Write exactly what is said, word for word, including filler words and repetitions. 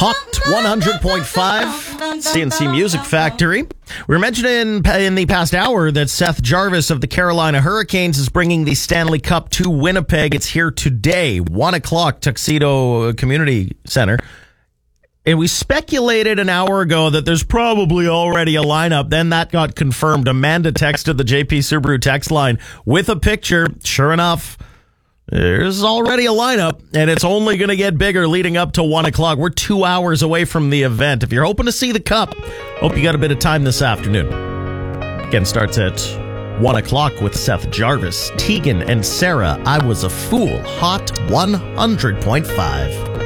Hot one hundred point five, C N C Music Factory. We were mentioning in, in the past hour that Seth Jarvis of the Carolina Hurricanes is bringing the Stanley Cup to Winnipeg. It's here today, one o'clock, Tuxedo Community Center. And we speculated an hour ago that there's probably already a lineup. Then that got confirmed. Amanda texted the J P Subaru text line with a picture. Sure enough, there's already a lineup, and it's only going to get bigger leading up to one o'clock. We're two hours away from the event. If you're hoping to see the Cup, hope you got a bit of time this afternoon. Again, starts at one o'clock with Seth Jarvis, Tegan and Sarah. I Was a Fool. Hot one hundred point five.